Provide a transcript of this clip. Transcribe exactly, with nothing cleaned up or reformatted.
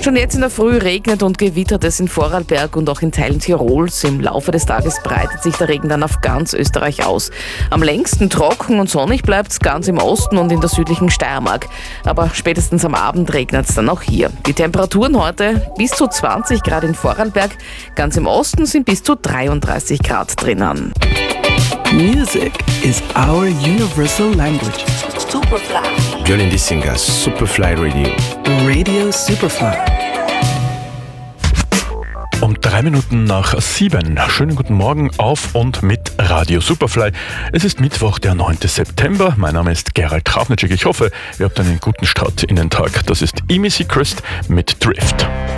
Schon jetzt in der Früh regnet und gewittert es in Vorarlberg und auch in Teilen Tirols. Im Laufe des Tages breitet sich der Regen dann auf ganz Österreich aus. Am längsten trocken und sonnig bleibt es ganz im Osten und in der südlichen Steiermark. Aber spätestens am Abend regnet es dann auch hier. Die Temperaturen heute bis zu zwanzig Grad in Vorarlberg. Ganz im Osten sind bis zu dreiunddreißig Grad drinnen. Music is our universal language. Superfly. Jolene Dissinga, Superfly Radio. Radio Superfly. Um drei Minuten nach sieben. Schönen guten Morgen auf und mit Radio Superfly. Es ist Mittwoch, der neunten September. Mein Name ist Gerald Krafnitschek. Ich hoffe, ihr habt einen guten Start in den Tag. Das ist Amy Seacrest mit Drift.